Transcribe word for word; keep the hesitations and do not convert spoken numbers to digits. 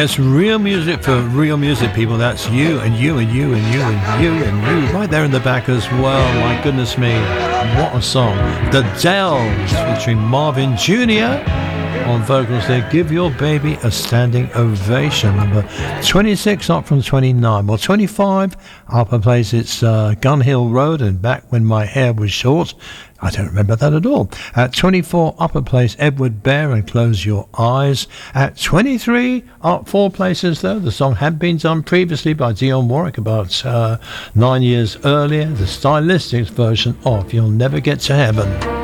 It's real music for real music people. That's you and you and you and you and you and you right there in the back as well. My goodness me, what a song. The Dells featuring Marvin Junior on vocals there. Give Your Baby a Standing Ovation. Number twenty-six up from twenty-nine. Well, twenty-five up a place. It's uh, Gun Hill Road and Back When My Hair Was Short. I don't remember that at all. At twenty-four, up a place, Edward Bear and Close Your Eyes. At twenty-three, up four places though. The song had been done previously by Dionne Warwick about uh, nine years earlier. The Stylistics version of You'll Never Get to Heaven.